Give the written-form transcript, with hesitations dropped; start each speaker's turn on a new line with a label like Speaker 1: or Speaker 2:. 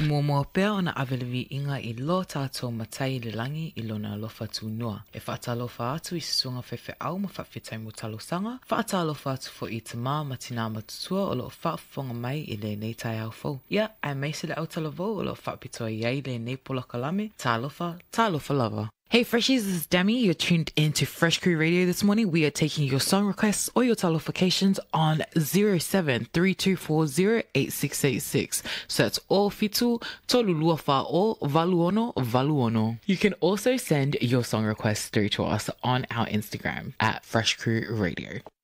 Speaker 1: mua pea ona awelevi inga I lo tātou matai le langi I lona alofa tu noa. E whaatalofa atu I sunga fefe au ma whawhitai mo talosanga. Whaatalofa atu fo I te mā ma tina matutua o lo whaafonga mai I le nei tai au fau. Ia, ai meisele au talavou o lo whaapitoa iai le nei polakalame. Talofa lava. Hey Freshies, this is Demi. You're tuned into Fresh Crew Radio this morning. We are taking your song requests or your talofications on 0732408686. So that's all fitu, toluluafa or valuono. You can also send your song requests through to us on our Instagram at Fresh Crew Radio.